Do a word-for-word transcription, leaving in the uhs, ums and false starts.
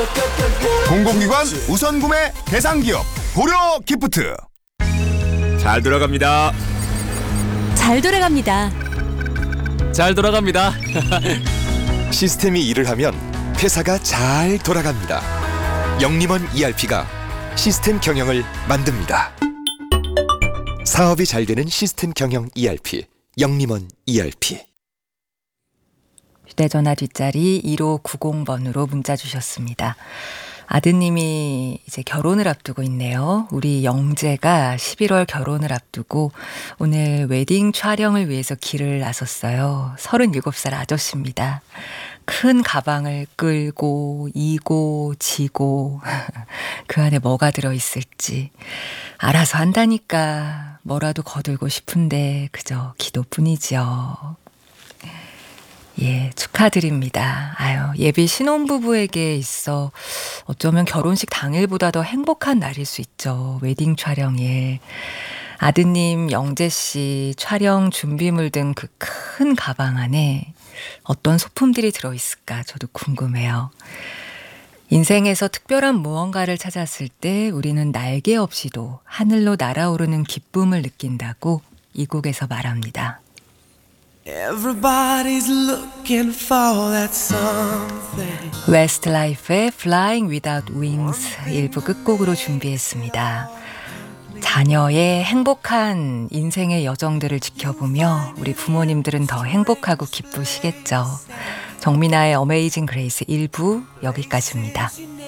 공공기관 우선 구매 대상 기업 고려 기프트. 잘 돌아갑니다. 잘 돌아갑니다. 잘 돌아갑니다. 시스템이 일을 하면 회사가 잘 돌아갑니다. 영림원 이알피가 시스템 경영을 만듭니다. 사업이 잘 되는 시스템 경영 이알피, 영림원 이알피. 휴대전화 뒷자리 일오구공 번으로 문자 주셨습니다. 아드님이 이제 결혼을 앞두고 있네요. 우리 영재가 십일월 결혼을 앞두고 오늘 웨딩 촬영을 위해서 길을 나섰어요. 서른일곱 살 아저씨입니다. 큰 가방을 끌고 이고 지고 그 안에 뭐가 들어있을지 알아서 한다니까 뭐라도 거들고 싶은데 그저 기도뿐이죠. 예, 축하드립니다. 아유, 예비 신혼부부에게 있어 어쩌면 결혼식 당일보다 더 행복한 날일 수 있죠. 웨딩 촬영일. 아드님 영재 씨 촬영 준비물 등 그 큰 가방 안에 어떤 소품들이 들어있을까 저도 궁금해요. 인생에서 특별한 무언가를 찾았을 때 우리는 날개 없이도 하늘로 날아오르는 기쁨을 느낀다고 이 곡에서 말합니다. Everybody's looking for that something. 웨스트라이프의 Flying Without Wings 일부 끝곡으로 준비했습니다. 자녀의 행복한 인생의 여정들을 지켜보며 우리 부모님들은 더 행복하고 기쁘시겠죠. 정민아의 어메이징 그레이스 일 부 여기까지입니다.